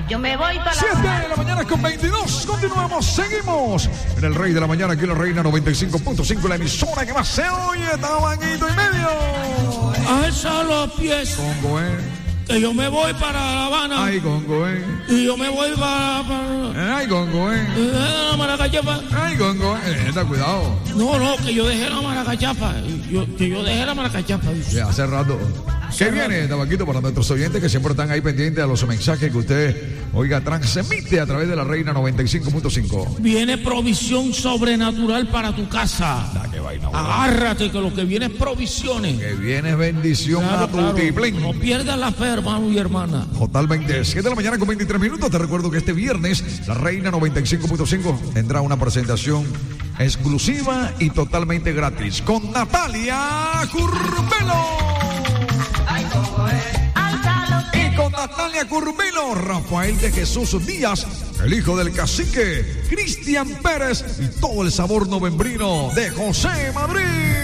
Yo me voy para 7 de la mañana con 22. Continuamos, seguimos en el Rey de la Mañana, aquí en la Reina 95.5, la emisora que más se oye, tabaquito y medio. Alza los pies. Congo, Que yo me voy para La Habana. Ay, Congo, Y yo me voy para Ay, Congo, Maracachafa. Ay, Congo, cuidado. No, que yo dejé la Maracachafa. Que yo dejé la Maracachafa. Sí, hace rato. ¿Qué viene, tabaquito, para nuestros oyentes que siempre están ahí pendientes a los mensajes que usted, oiga, transmite a través de la Reina 95.5? Viene provisión sobrenatural para tu casa. Qué vaina, agárrate, que lo que viene es provisiones. Que viene es bendición a tu tiplín. No pierdas la fe, hermano y hermana. Totalmente. 7 de la mañana con 23 minutos. Te recuerdo que este viernes la Reina 95.5 tendrá una presentación exclusiva y totalmente gratis con Natalia Curbelo. Y con Natalia Curbelo, Rafael de Jesús Díaz, el hijo del cacique, Cristian Pérez y todo el sabor novembrino de José Madrid.